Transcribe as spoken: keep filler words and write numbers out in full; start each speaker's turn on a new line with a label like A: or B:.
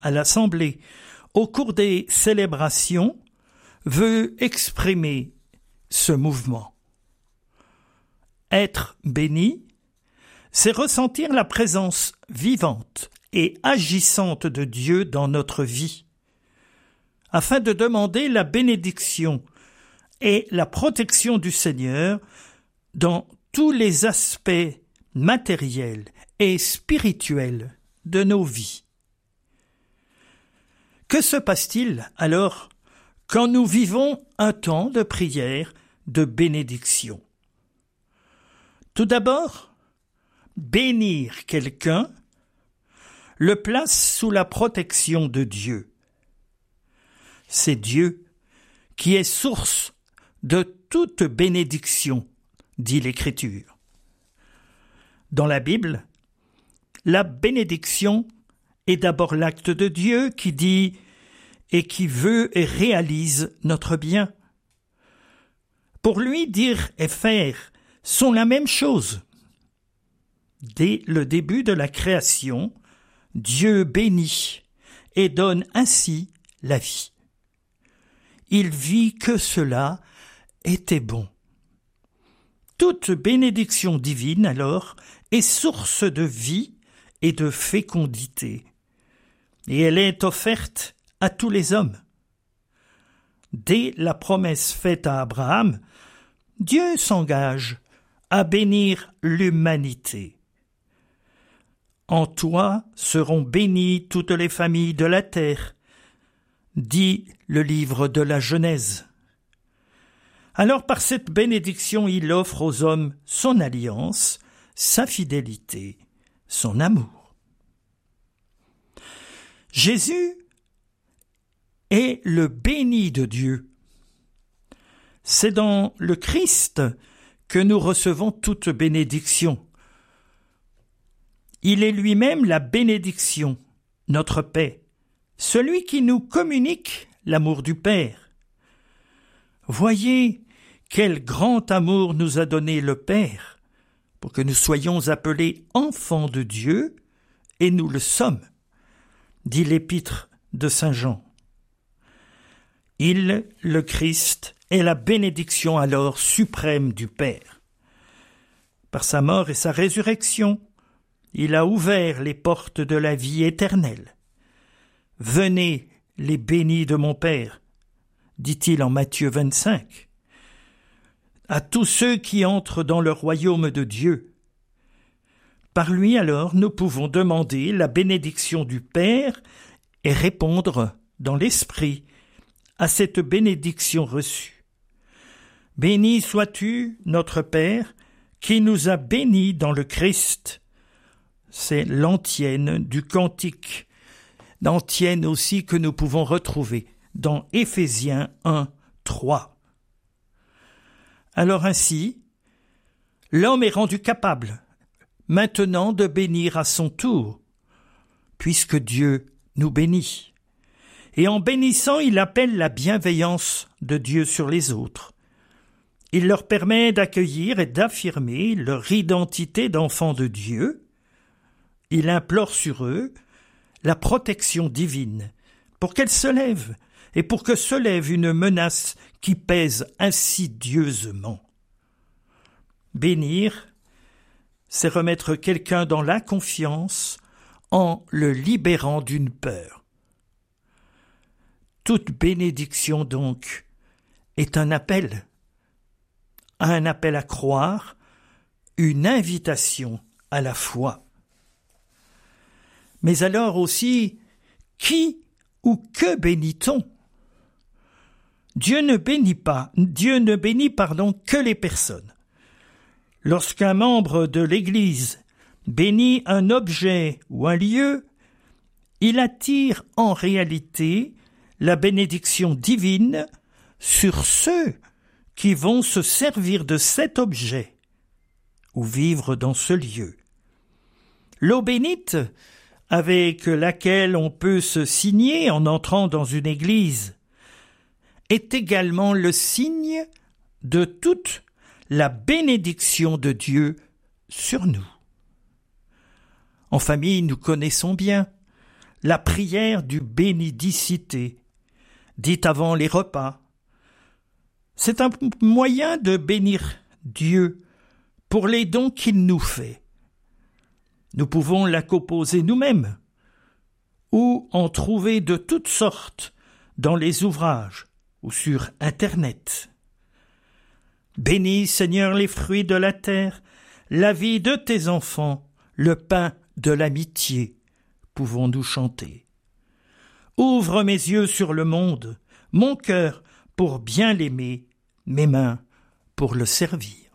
A: à l'Assemblée au cours des célébrations veut exprimer ce mouvement. Être béni, c'est ressentir la présence vivante et agissante de Dieu dans notre vie, afin de demander la bénédiction et la protection du Seigneur dans tous les aspects matériels et spirituels de nos vies. Que se passe-t-il alors quand nous vivons un temps de prière, de bénédiction? Tout d'abord, bénir quelqu'un le place sous la protection de Dieu. C'est Dieu qui est source de toute bénédiction, dit l'Écriture. Dans la Bible, la bénédiction est d'abord l'acte de Dieu qui dit et qui veut et réalise notre bien. Pour lui, dire et faire sont la même chose. Dès le début de la création, Dieu bénit et donne ainsi la vie. Il vit que cela était bon. Toute bénédiction divine, alors, est source de vie et de fécondité, et elle est offerte à tous les hommes. Dès la promesse faite à Abraham, Dieu s'engage à bénir l'humanité. En toi seront bénies toutes les familles de la terre, dit le livre de la Genèse. Alors par cette bénédiction, il offre aux hommes son alliance, sa fidélité, son amour. Jésus est le béni de Dieu. C'est dans le Christ que nous recevons toute bénédiction. Il est lui-même la bénédiction, notre paix, celui qui nous communique l'amour du Père. Voyez quel grand amour nous a donné le Père, pour que nous soyons appelés enfants de Dieu, et nous le sommes, dit l'épître de Saint Jean. Il, le Christ, est la bénédiction alors suprême du Père. Par sa mort et sa résurrection, il a ouvert les portes de la vie éternelle. « Venez, les bénis de mon Père », dit-il en Matthieu vingt-cinq, à tous ceux qui entrent dans le royaume de Dieu. Par lui alors, nous pouvons demander la bénédiction du Père et répondre dans l'esprit à cette bénédiction reçue. Béni sois-tu, notre Père, qui nous a bénis dans le Christ. C'est l'antienne du cantique, l'antienne aussi que nous pouvons retrouver dans Éphésiens un, trois. Alors ainsi, l'homme est rendu capable, maintenant, de bénir à son tour, puisque Dieu nous bénit. Et en bénissant, il appelle la bienveillance de Dieu sur les autres. Il leur permet d'accueillir et d'affirmer leur identité d'enfants de Dieu. Il implore sur eux la protection divine, pour qu'elle se lève, et pour que se lève une menace qui pèse insidieusement. Bénir, c'est remettre quelqu'un dans la confiance en le libérant d'une peur. Toute bénédiction, donc, est un appel, un appel à croire, une invitation à la foi. Mais alors aussi, qui ou que bénit-on? Dieu ne bénit pas, Dieu ne bénit, pardon, que les personnes. Lorsqu'un membre de l'Église bénit un objet ou un lieu, il attire en réalité la bénédiction divine sur ceux qui vont se servir de cet objet ou vivre dans ce lieu. L'eau bénite, avec laquelle on peut se signer en entrant dans une église, est également le signe de toute la bénédiction de Dieu sur nous. En famille, nous connaissons bien la prière du bénédicité, dite avant les repas. C'est un moyen de bénir Dieu pour les dons qu'il nous fait. Nous pouvons la composer nous-mêmes ou en trouver de toutes sortes dans les ouvrages ou sur Internet. Bénis, Seigneur, les fruits de la terre, la vie de tes enfants, le pain de l'amitié, pouvons-nous chanter. Ouvre mes yeux sur le monde, mon cœur pour bien l'aimer, mes mains pour le servir.